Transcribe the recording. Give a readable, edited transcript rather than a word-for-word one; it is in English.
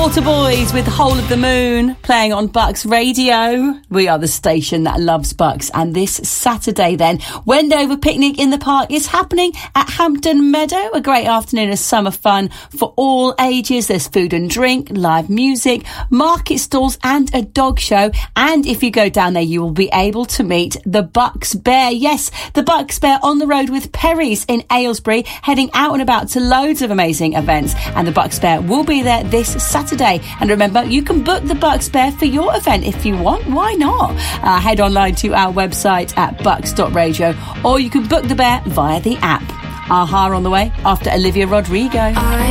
Waterboys with Whole of the Moon playing on Bucks Radio. We are the station that loves Bucks. And this Saturday then, Wendover Picnic in the Park is happening at Hampton Meadow. A great afternoon of summer fun for all ages. There's food and drink, live music, market stalls and a dog show. And if you go down there, you will be able to meet the Bucks Bear. Yes, the Bucks Bear on the road with Perry's in Aylesbury, heading out and about to loads of amazing events. And the Bucks Bear will be there this Saturday. And remember, you can book the Bucks Bear for your event if you want. Why not? Head online to our website at bucks.radio, or you can book the bear via the app. Aha on the way after Olivia Rodrigo.